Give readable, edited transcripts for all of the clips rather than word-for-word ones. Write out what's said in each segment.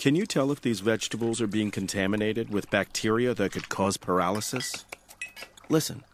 Can you tell if these vegetables are being contaminated with bacteria that could cause paralysis? Listen.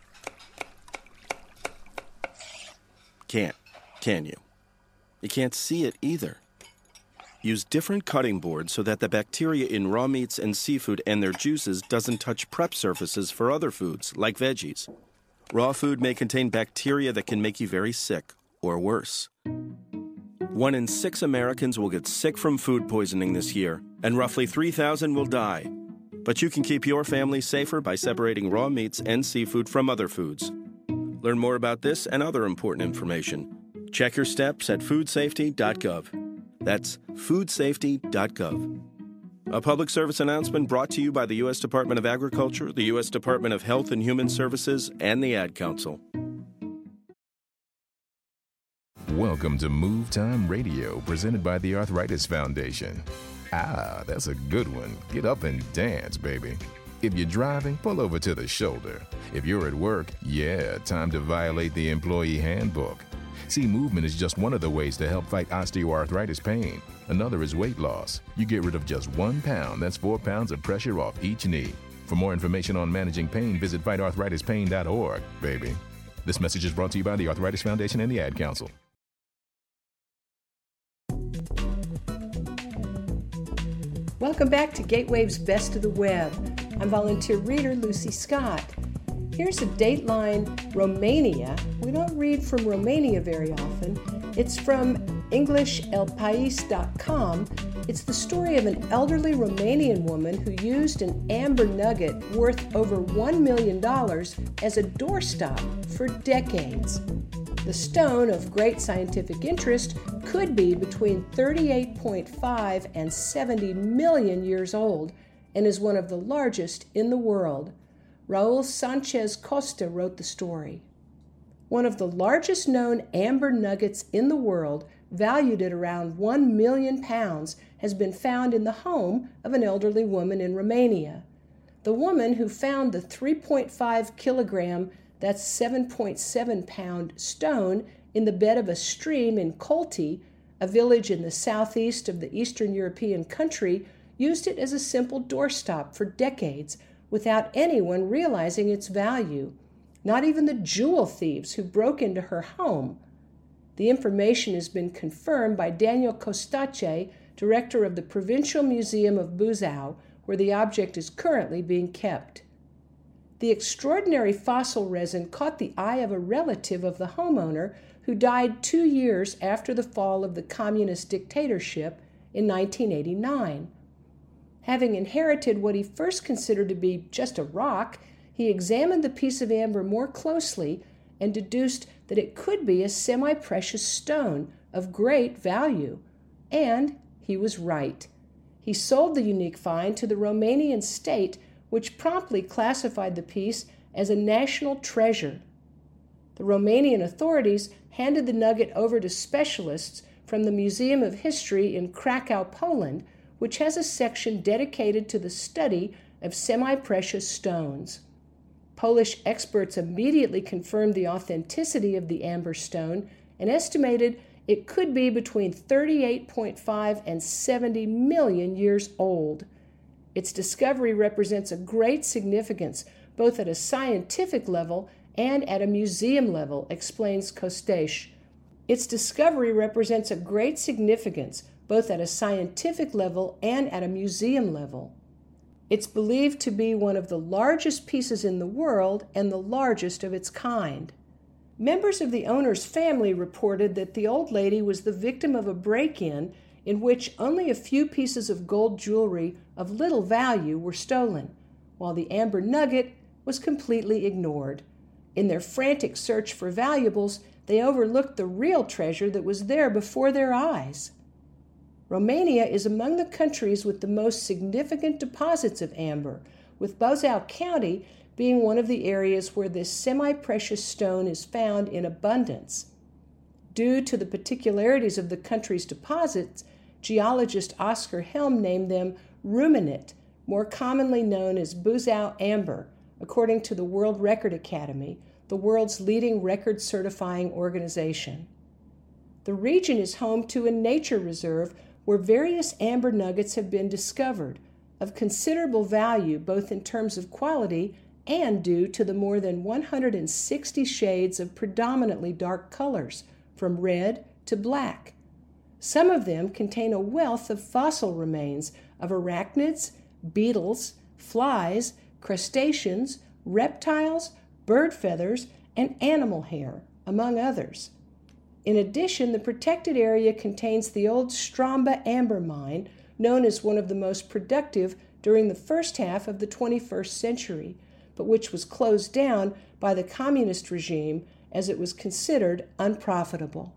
Can't, can you? You can't see it either. Use different cutting boards so that the bacteria in raw meats and seafood and their juices doesn't touch prep surfaces for other foods, like veggies. Raw food may contain bacteria that can make you very sick, or worse. 1 in 6 Americans will get sick from food poisoning this year, and roughly 3,000 will die. But you can keep your family safer by separating raw meats and seafood from other foods. Learn more about this and other important information. Check your steps at foodsafety.gov. That's foodsafety.gov. A public service announcement brought to you by the U.S. Department of Agriculture, the U.S. Department of Health and Human Services, and the Ad Council. Welcome to Move Time Radio, presented by the Arthritis Foundation. Ah, that's a good one. Get up and dance, baby. If you're driving, pull over to the shoulder. If you're at work, yeah, time to violate the employee handbook. See, movement is just one of the ways to help fight osteoarthritis pain. Another is weight loss. You get rid of just 1 pound. That's 4 pounds of pressure off each knee. For more information on managing pain, visit fightarthritispain.org, baby. This message is brought to you by the Arthritis Foundation and the Ad Council. Welcome back to Gatewave's Best of the Web. I'm volunteer reader Lucy Scott. Here's a Dateline Romania. We don't read from Romania very often. It's from EnglishElPais.com. It's the story of an elderly Romanian woman who used an amber nugget worth over $1 million as a doorstop for decades. The stone, of great scientific interest, could be between 38.5 and 70 million years old and is one of the largest in the world. Raul Sanchez Costa wrote the story. One of the largest known amber nuggets in the world, valued at around 1 million pounds, has been found in the home of an elderly woman in Romania. The woman who found the 3.5 kilogram, that's 7.7 pound stone in the bed of a stream in Colti, a village in the southeast of the Eastern European country, used it as a simple doorstop for decades without anyone realizing its value, not even the jewel thieves who broke into her home. The information has been confirmed by Daniel Costache, director of the Provincial Museum of Buzău, where the object is currently being kept. The extraordinary fossil resin caught the eye of a relative of the homeowner who died 2 years after the fall of the communist dictatorship in 1989. Having inherited what he first considered to be just a rock, he examined the piece of amber more closely and deduced that it could be a semi-precious stone of great value. And he was right. He sold the unique find to the Romanian state, which promptly classified the piece as a national treasure. The Romanian authorities handed the nugget over to specialists from the Museum of History in Krakow, Poland, which has a section dedicated to the study of semi-precious stones. Polish experts immediately confirmed the authenticity of the amber stone and estimated it could be between 38.5 and 70 million years old. Its discovery represents a great significance both at a scientific level and at a museum level, explains Costache. Its discovery represents a great significance both at a scientific level and at a museum level. It's believed to be one of the largest pieces in the world and the largest of its kind. Members of the owner's family reported that the old lady was the victim of a break-in in which only a few pieces of gold jewelry of little value were stolen, while the amber nugget was completely ignored. In their frantic search for valuables, they overlooked the real treasure that was there before their eyes. Romania is among the countries with the most significant deposits of amber, with Buzău County being one of the areas where this semi-precious stone is found in abundance. Due to the particularities of the country's deposits, geologist Oscar Helm named them ruminate, more commonly known as Buzău amber, according to the World Record Academy, the world's leading record certifying organization. The region is home to a nature reserve where various amber nuggets have been discovered, of considerable value both in terms of quality and due to the more than 160 shades of predominantly dark colors, from red to black. Some of them contain a wealth of fossil remains of arachnids, beetles, flies, crustaceans, reptiles, bird feathers, and animal hair, among others. In addition, the protected area contains the old Stromba amber mine, known as one of the most productive during the first half of the 21st century, but which was closed down by the communist regime as it was considered unprofitable.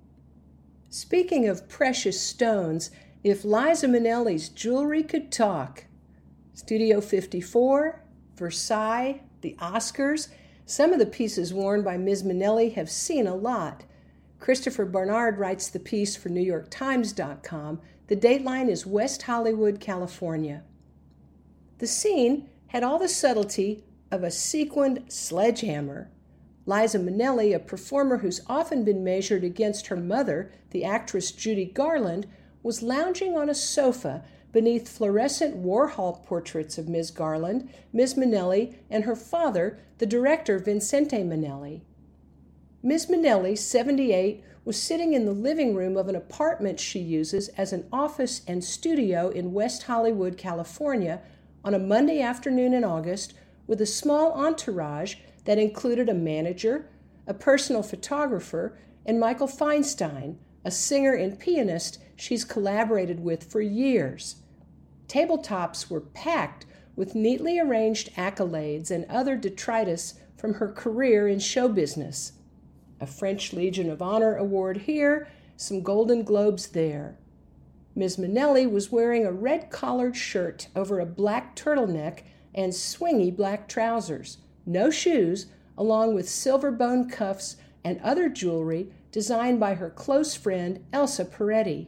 Speaking of precious stones, if Liza Minnelli's jewelry could talk, Studio 54, Versailles, the Oscars, some of the pieces worn by Ms. Minnelli have seen a lot. Christopher Barnard writes the piece for NewYorkTimes.com. The dateline is West Hollywood, California. The scene had all the subtlety of a sequined sledgehammer. Liza Minnelli, a performer who's often been measured against her mother, the actress Judy Garland, was lounging on a sofa beneath fluorescent Warhol portraits of Ms. Garland, Ms. Minnelli, and her father, the director Vincente Minnelli. Ms. Minnelli, 78, was sitting in the living room of an apartment she uses as an office and studio in West Hollywood, California, on a Monday afternoon in August with a small entourage that included a manager, a personal photographer, and Michael Feinstein, a singer and pianist she's collaborated with for years. Tabletops were packed with neatly arranged accolades and other detritus from her career in show business. A French Legion of Honor award here, some Golden Globes there. Ms. Minnelli was wearing a red-collared shirt over a black turtleneck and swingy black trousers, no shoes, along with silver bone cuffs and other jewelry designed by her close friend Elsa Peretti.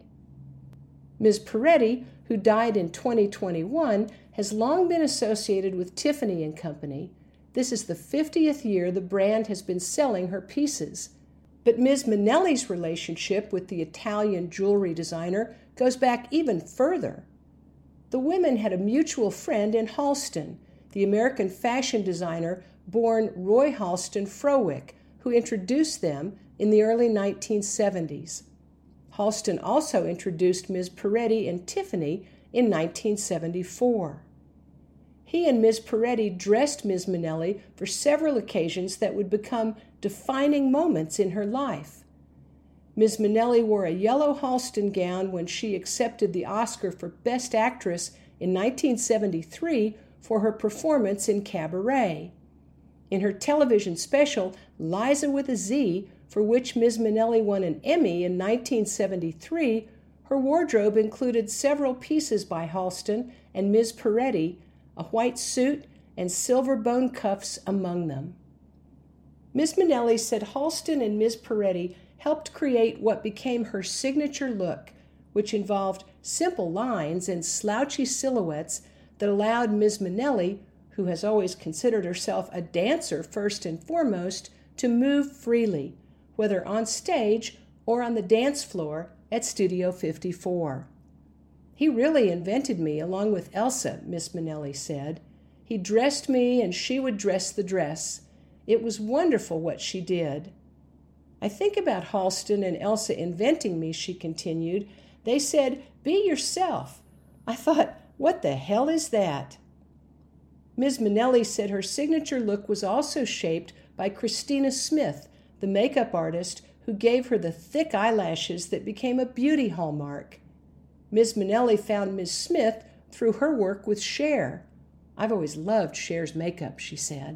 Ms. Peretti, who died in 2021, has long been associated with Tiffany & Company. This is the 50th year the brand has been selling her pieces. But Ms. Minnelli's relationship with the Italian jewelry designer goes back even further. The women had a mutual friend in Halston, the American fashion designer born Roy Halston Frowick, who introduced them in the early 1970s. Halston also introduced Ms. Peretti and Tiffany in 1974. He and Ms. Peretti dressed Ms. Minnelli for several occasions that would become defining moments in her life. Ms. Minnelli wore a yellow Halston gown when she accepted the Oscar for Best Actress in 1973 for her performance in Cabaret. In her television special, Liza with a Z, for which Ms. Minnelli won an Emmy in 1973, her wardrobe included several pieces by Halston and Ms. Peretti, a white suit and silver bone cuffs among them. Ms. Minnelli said Halston and Ms. Peretti helped create what became her signature look, which involved simple lines and slouchy silhouettes that allowed Ms. Minnelli, who has always considered herself a dancer first and foremost, to move freely, whether on stage or on the dance floor at Studio 54. He really invented me along with Elsa, Miss Minnelli said. He dressed me and she would dress the dress. It was wonderful what she did. I think about Halston and Elsa inventing me, she continued. They said, "Be yourself." I thought, what the hell is that? Ms. Minnelli said her signature look was also shaped by Christina Smith, the makeup artist who gave her the thick eyelashes that became a beauty hallmark. Ms. Minnelli found Ms. Smith through her work with Cher. I've always loved Cher's makeup, she said.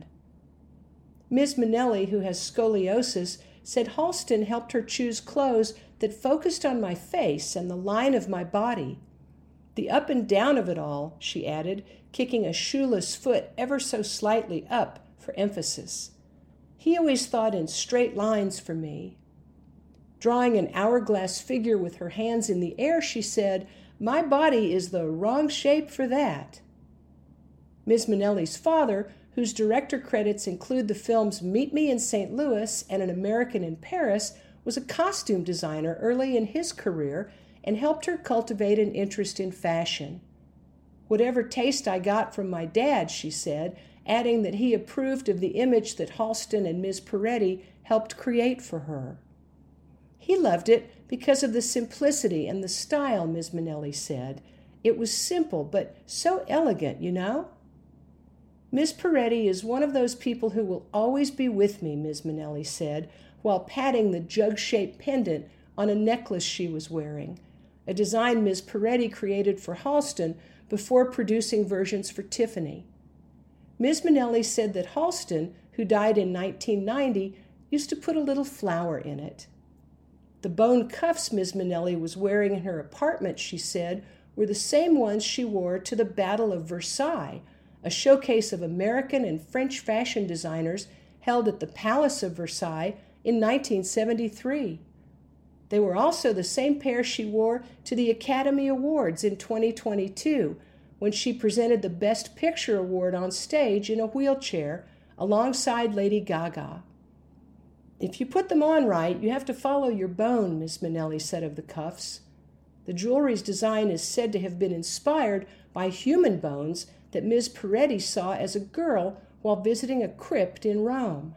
Ms. Minnelli, who has scoliosis, said Halston helped her choose clothes that focused on my face and the line of my body. The up and down of it all, she added, kicking a shoeless foot ever so slightly up for emphasis. He always thought in straight lines for me. Drawing an hourglass figure with her hands in the air, she said, "My body is the wrong shape for that." Ms. Minnelli's father, whose director credits include the films Meet Me in St. Louis and An American in Paris, was a costume designer early in his career and helped her cultivate an interest in fashion. "Whatever taste I got from my dad," she said, adding that he approved of the image that Halston and Ms. Peretti helped create for her. "He loved it because of the simplicity and the style," Ms. Minnelli said. "It was simple, but so elegant, you know." "Ms. Peretti is one of those people who will always be with me," Ms. Minnelli said, while patting the jug-shaped pendant on a necklace she was wearing, a design Ms. Peretti created for Halston before producing versions for Tiffany. Ms. Minnelli said that Halston, who died in 1990, used to put a little flower in it. The bone cuffs Ms. Minnelli was wearing in her apartment, she said, were the same ones she wore to the Battle of Versailles, a showcase of American and French fashion designers held at the Palace of Versailles in 1973. They were also the same pair she wore to the Academy Awards in 2022, when she presented the Best Picture award on stage in a wheelchair alongside Lady Gaga. "If you put them on right, you have to follow your bone," Ms. Minnelli said of the cuffs. The jewelry's design is said to have been inspired by human bones that Ms. Peretti saw as a girl while visiting a crypt in Rome.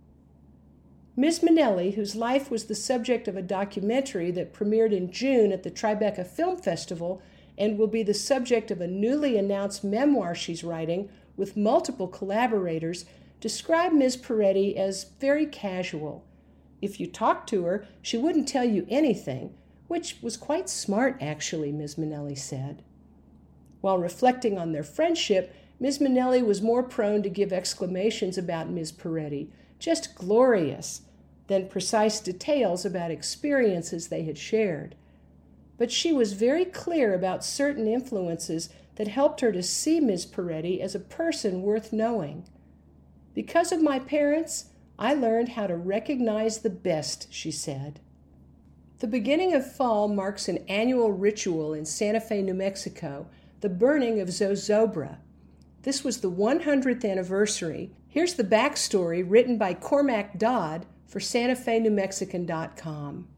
Ms. Minnelli, whose life was the subject of a documentary that premiered in June at the Tribeca Film Festival and will be the subject of a newly announced memoir she's writing with multiple collaborators, described Ms. Peretti as very casual. If you talked to her, she wouldn't tell you anything, which was quite smart, actually, Ms. Minnelli said. While reflecting on their friendship, Ms. Minnelli was more prone to give exclamations about Ms. Peretti, just glorious, than precise details about experiences they had shared. But she was very clear about certain influences that helped her to see Ms. Peretti as a person worth knowing. "Because of my parents, I learned how to recognize the best," she said. The beginning of fall marks an annual ritual in Santa Fe, New Mexico, the burning of Zozobra. This was the 100th anniversary. Here's the backstory written by Cormac Dodd for SantaFeNewMexican.com.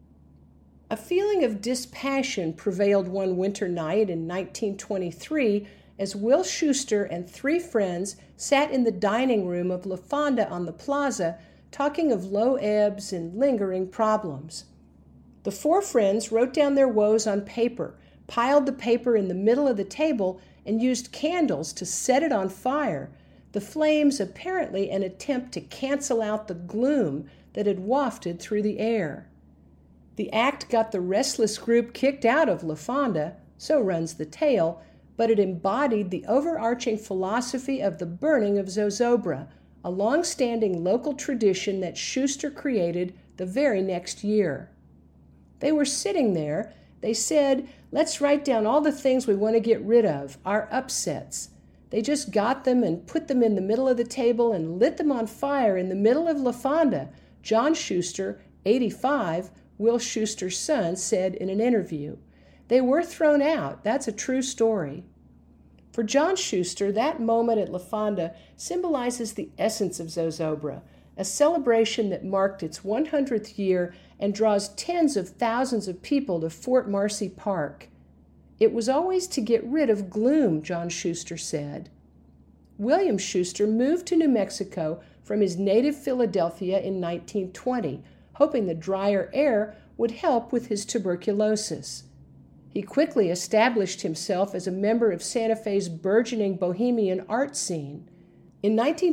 A feeling of dispassion prevailed one winter night in 1923 as Will Schuester and three friends sat in the dining room of La Fonda on the plaza talking of low ebbs and lingering problems. The four friends wrote down their woes on paper, piled the paper in the middle of the table, and used candles to set it on fire, the flames apparently an attempt to cancel out the gloom that had wafted through the air. The act got the restless group kicked out of La Fonda, so runs the tale, but it embodied the overarching philosophy of the burning of Zozobra, a long-standing local tradition that Schuester created the very next year. They were sitting there. They said, "Let's write down all the things we want to get rid of, our upsets." They just got them and put them in the middle of the table and lit them on fire in the middle of La Fonda, John Schuester, 85, Will Schuester's son, said in an interview. They were thrown out. That's a true story. For John Schuester, that moment at La Fonda symbolizes the essence of Zozobra, a celebration that marked its 100th year and draws tens of thousands of people to Fort Marcy Park. It was always to get rid of gloom, John Schuester said. William Schuester moved to New Mexico from his native Philadelphia in 1920, hoping the drier air would help with his tuberculosis. He quickly established himself as a member of Santa Fe's burgeoning bohemian art scene. In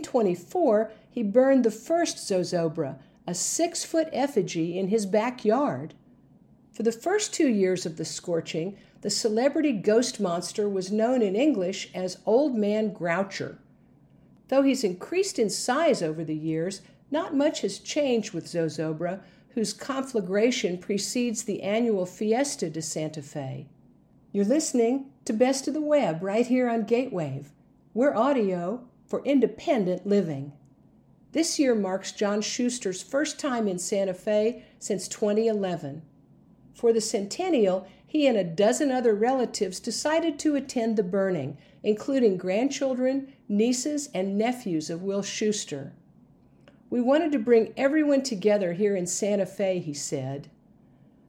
1924, he burned the first Zozobra, a 6-foot effigy, in his backyard. For the first 2 years of the scorching, the celebrity ghost monster was known in English as Old Man Groucher. Though he's increased in size over the years, not much has changed with Zozobra, whose conflagration precedes the annual Fiesta de Santa Fe. You're listening to Best of the Web right here on Gatewave. We're audio for independent living. This year marks John Schuester's first time in Santa Fe since 2011. For the centennial, he and a dozen other relatives decided to attend the burning, including grandchildren, nieces, and nephews of Will Schuester. "We wanted to bring everyone together here in Santa Fe," he said.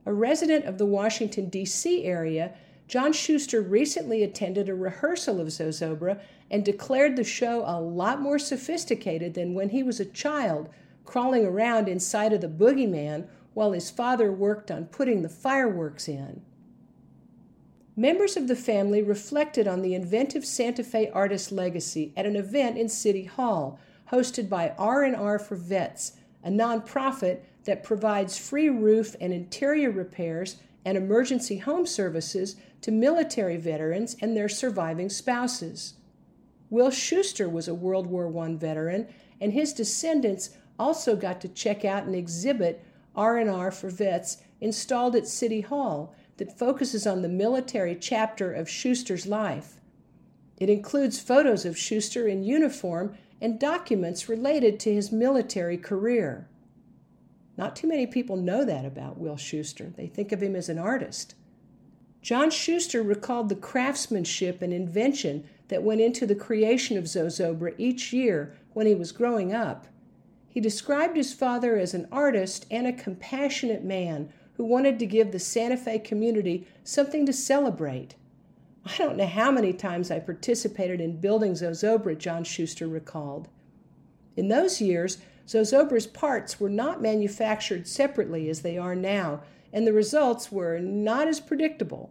A resident of the Washington, D.C. area, John Schuster recently attended a rehearsal of Zozobra and declared the show a lot more sophisticated than when he was a child, crawling around inside of the boogeyman while his father worked on putting the fireworks in. Members of the family reflected on the inventive Santa Fe artist legacy at an event in City Hall, hosted by R&R for Vets, a nonprofit that provides free roof and interior repairs and emergency home services to military veterans and their surviving spouses. Will Schuster was a World War I veteran, and his descendants also got to check out an exhibit R&R for Vets installed at City Hall that focuses on the military chapter of Schuster's life. It includes photos of Schuster in uniform and documents related to his military career. Not too many people know that about Will Schuster. They think of him as an artist. John Schuster recalled the craftsmanship and invention that went into the creation of Zozobra each year when he was growing up. He described his father as an artist and a compassionate man who wanted to give the Santa Fe community something to celebrate. I don't know how many times I participated in building Zozobra, John Schuster recalled. In those years, Zozobra's parts were not manufactured separately as they are now, and the results were not as predictable.